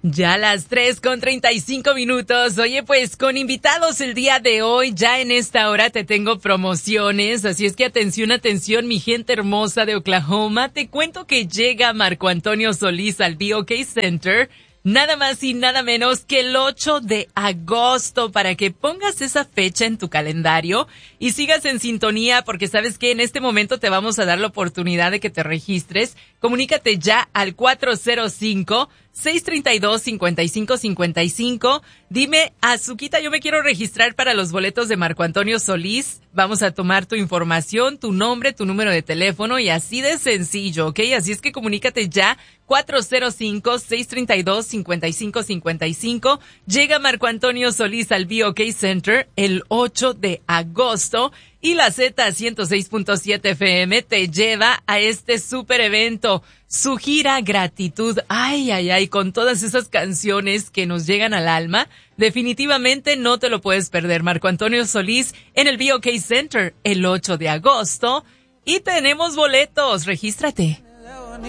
Ya las 3:35. Oye, pues con invitados el día de hoy, ya en esta hora te tengo promociones, así es que atención, atención, mi gente hermosa de Oklahoma. Te cuento que llega Marco Antonio Solís al BOK Center, nada más y nada menos que el 8 de agosto, para que pongas esa fecha en tu calendario y sigas en sintonía, porque sabes que en este momento te vamos a dar la oportunidad de que te registres. Comunícate ya al 405-632-5555. Dime, Azuquita, yo me quiero registrar para los boletos de Marco Antonio Solís. Vamos a tomar tu información, tu nombre, tu número de teléfono y así de sencillo, ¿ok? Así es que comunícate ya, 405-632-5555. Llega Marco Antonio Solís al BOK Center el 8 de agosto. Y la Z106.7 FM te lleva a este super evento, su gira Gratitud. Ay, ay, ay, con todas esas canciones que nos llegan al alma. Definitivamente no te lo puedes perder. Marco Antonio Solís en el BOK Center el 8 de agosto. Y tenemos boletos. Regístrate.